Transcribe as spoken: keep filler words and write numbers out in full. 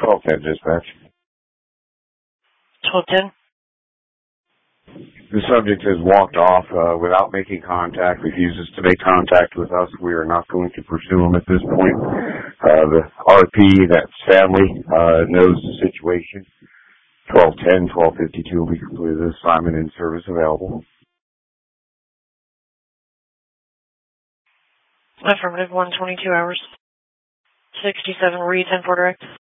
twelve ten dispatch. twelve ten? The subject has walked off uh, without making contact, refuses to make contact with us. We are not going to pursue him at this point. Uh, the R P, that's family, uh, knows the situation. twelve ten, twelve fifty-two will be completed. Assignment in service available. Affirmative, one twenty-two hours. sixty-seven Reed, ten four direct.